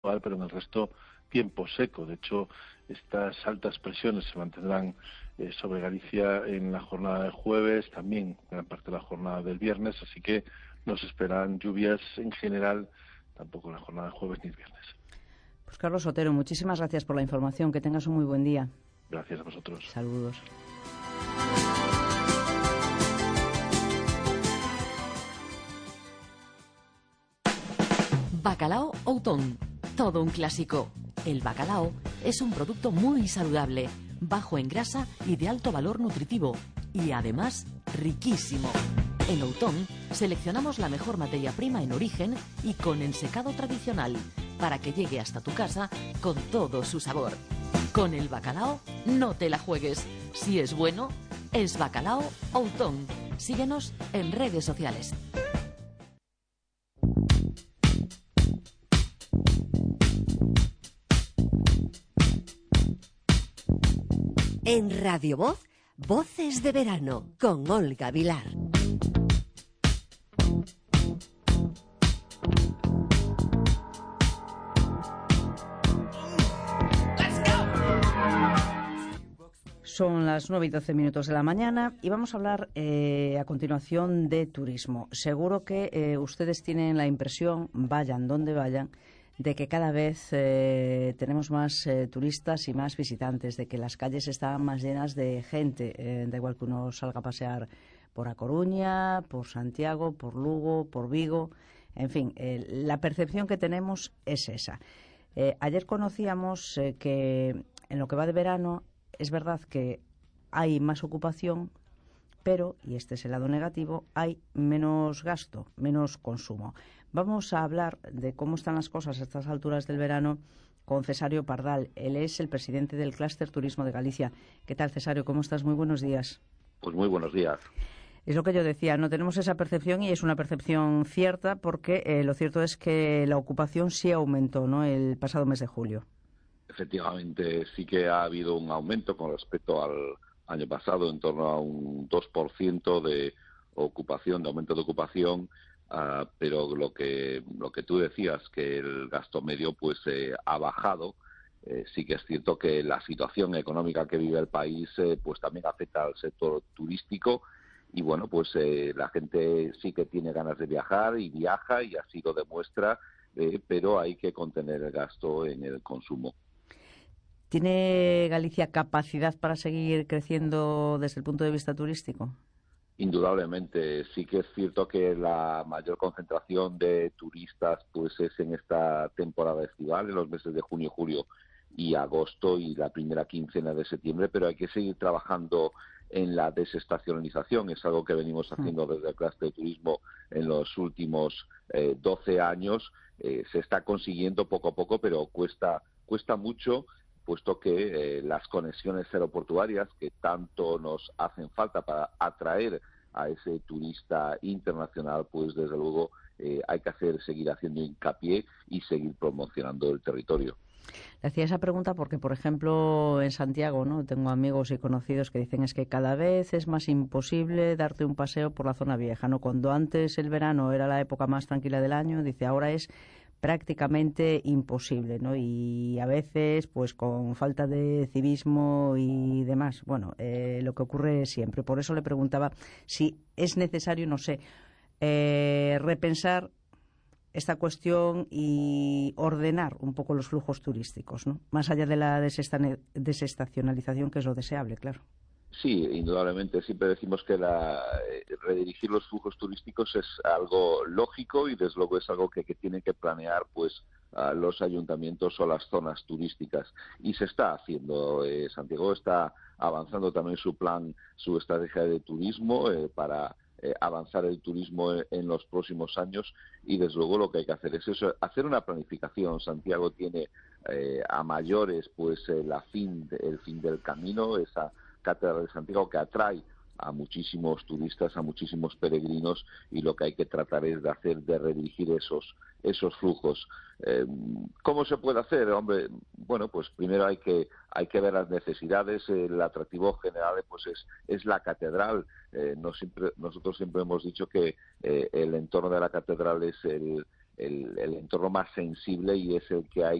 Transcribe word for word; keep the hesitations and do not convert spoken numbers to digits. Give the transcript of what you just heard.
pero en el resto tiempo seco. De hecho, estas altas presiones se mantendrán eh, sobre Galicia en la jornada del jueves, también en gran parte de la jornada del viernes, así que nos esperan lluvias en general, tampoco en la jornada del jueves ni el viernes. Pues Carlos Otero, muchísimas gracias por la información. Que tengas un muy buen día. Gracias a vosotros. Saludos. Bacalao Outón, todo un clásico. El bacalao es un producto muy saludable, bajo en grasa y de alto valor nutritivo, y además riquísimo. En Outón seleccionamos la mejor materia prima en origen y con ensecado tradicional, para que llegue hasta tu casa con todo su sabor. Con el bacalao no te la juegues. Si es bueno, es Bacalao Outón. Síguenos en redes sociales. En Radio Voz, Voces de Verano, con Olga Vilar. Son las nueve y doce minutos de la mañana y vamos a hablar eh, a continuación de turismo. Seguro que eh, ustedes tienen la impresión, vayan donde vayan, de que cada vez eh, tenemos más eh, turistas y más visitantes, de que las calles están más llenas de gente. Eh, da igual que uno salga a pasear por A Coruña, por Santiago, por Lugo, por Vigo. En fin, eh, la percepción que tenemos es esa. Eh, ayer conocíamos eh, que en lo que va de verano es verdad que hay más ocupación, pero, y este es el lado negativo, hay menos gasto, menos consumo. Vamos a hablar de cómo están las cosas a estas alturas del verano con Cesario Pardal. Él es el presidente del Clúster Turismo de Galicia. ¿Qué tal, Cesario? ¿Cómo estás? Muy buenos días. Pues muy buenos días. Es lo que yo decía, no tenemos esa percepción y es una percepción cierta porque eh, lo cierto es que la ocupación sí aumentó, ¿no?, el pasado mes de julio. Efectivamente, sí que ha habido un aumento con respecto al año pasado, en torno a un dos por ciento de ocupación, de aumento de ocupación, uh, pero lo que lo que tú decías, que el gasto medio pues eh, ha bajado. Eh, sí que es cierto que la situación económica que vive el país eh, pues también afecta al sector turístico y bueno, pues eh, la gente sí que tiene ganas de viajar y viaja y así lo demuestra, eh, pero hay que contener el gasto en el consumo. ¿Tiene Galicia capacidad para seguir creciendo desde el punto de vista turístico? Indudablemente, sí que es cierto que la mayor concentración de turistas pues es en esta temporada estival, en los meses de junio, julio y agosto y la primera quincena de septiembre, pero hay que seguir trabajando en la desestacionalización. Es algo que venimos haciendo desde el Clúster de Turismo en los últimos eh, doce años. Eh, se está consiguiendo poco a poco, pero cuesta, cuesta mucho, puesto que eh, las conexiones aeroportuarias que tanto nos hacen falta para atraer a ese turista internacional, pues desde luego eh, hay que hacer, seguir haciendo hincapié y seguir promocionando el territorio. Le hacía esa pregunta porque, por ejemplo, en Santiago, ¿no?, tengo amigos y conocidos que dicen es que cada vez es más imposible darte un paseo por la zona vieja, ¿no? Cuando antes el verano era la época más tranquila del año, dice, ahora es prácticamente imposible, ¿no? Y a veces, pues con falta de civismo y demás, bueno, eh, lo que ocurre siempre. Por eso le preguntaba si es necesario, no sé, eh, repensar esta cuestión y ordenar un poco los flujos turísticos, ¿no? Más allá de la desestacionalización, que es lo deseable, claro. Sí, indudablemente. Siempre decimos que la, eh, redirigir los flujos turísticos es algo lógico y desde luego es algo que, que tienen que planear pues a los ayuntamientos o las zonas turísticas. Y se está haciendo. Eh, Santiago está avanzando también su plan, su estrategia de turismo eh, para eh, avanzar el turismo en los próximos años y desde luego lo que hay que hacer es eso, hacer una planificación. Santiago tiene eh, a mayores pues eh, la fin, el fin del camino, esa Catedral de Santiago que atrae a muchísimos turistas, a muchísimos peregrinos y lo que hay que tratar es de hacer, de redirigir esos esos flujos. Eh, ¿Cómo se puede hacer? Hombre, bueno, pues primero hay que hay que ver las necesidades. El atractivo general pues es es la catedral. Eh, no siempre, nosotros siempre hemos dicho que eh, el entorno de la catedral es el el, el entorno más sensible y es el que hay